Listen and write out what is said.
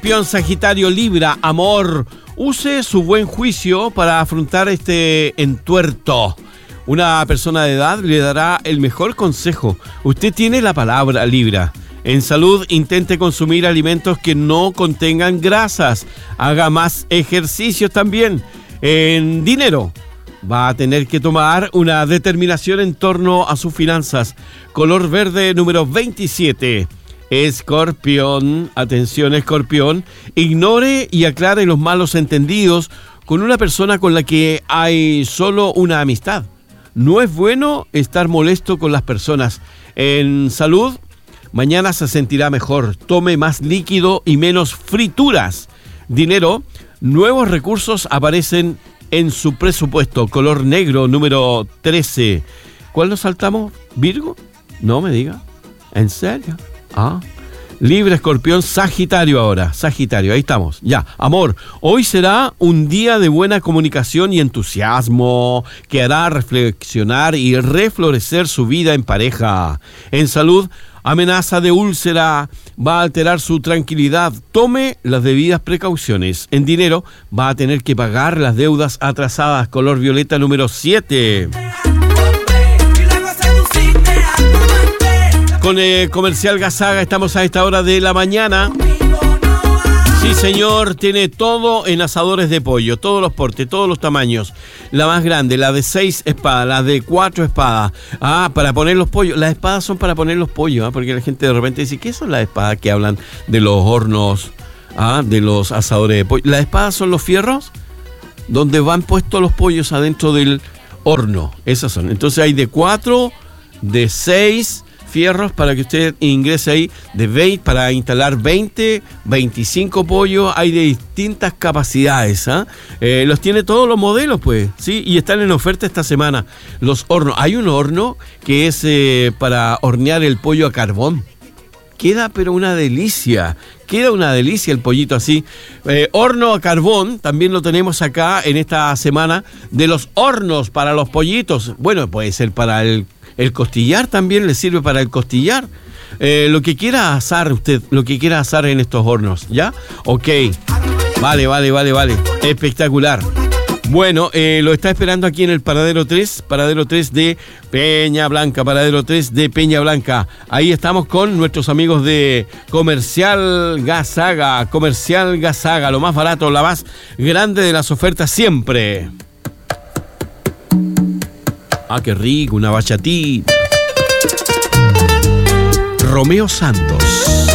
Escorpión, Sagitario, Libra, amor. Use su buen juicio para afrontar este entuerto. Una persona de edad le dará el mejor consejo. Usted tiene la palabra, Libra. En salud, intente consumir alimentos que no contengan grasas. Haga más ejercicios también. En dinero, va a tener que tomar una determinación en torno a sus finanzas. Color verde número 27. Escorpión, atención Escorpión, ignore y aclare los malos entendidos con una persona con la que hay solo una amistad. No es bueno estar molesto con las personas. En salud, mañana se sentirá mejor. Tome más líquido y menos frituras. Dinero, nuevos recursos aparecen en su presupuesto. Color negro número 13. ¿Cuál nos saltamos? ¿Virgo? No me diga. ¿En serio? Libra, Escorpión, Sagitario ahora. Sagitario, ahí estamos. Ya, amor, hoy será un día de buena comunicación y entusiasmo que hará reflexionar y reflorecer su vida en pareja. En salud, amenaza de úlcera va a alterar su tranquilidad. Tome las debidas precauciones. En dinero, va a tener que pagar las deudas atrasadas. Color violeta número 7. Con Comercial Gasaga estamos a esta hora de la mañana. Sí, señor, tiene todo en asadores de pollo, todos los portes, todos los tamaños. La más grande, la de 6 espadas, la de 4 espadas. Para poner los pollos. Las espadas son para poner los pollos, porque la gente de repente dice, ¿qué son las espadas que hablan de los hornos, de los asadores de pollo? Las espadas son los fierros donde van puestos los pollos adentro del horno. Esas son. Entonces hay de 4, de 6... fierros para que usted ingrese ahí de 20 para instalar 20, 25 pollos. Hay de distintas capacidades. Los tiene todos los modelos, pues, ¿sí? Y están en oferta esta semana. Los hornos. Hay un horno que es para hornear el pollo a carbón. Queda pero una delicia. Queda una delicia el pollito así. Horno a carbón, también lo tenemos acá en esta semana. De los hornos para los pollitos. Bueno, puede ser para el costillar, también le sirve para el costillar. Lo que quiera asar usted, lo que quiera asar en estos hornos, ¿ya? Ok. Vale. Espectacular. Bueno, lo está esperando aquí en el Paradero 3 de Peña Blanca, Paradero 3 de Peña Blanca. Ahí estamos con nuestros amigos de Comercial Gasaga, lo más barato, la más grande de las ofertas siempre. Qué rico, una bachatita. Romeo Santos.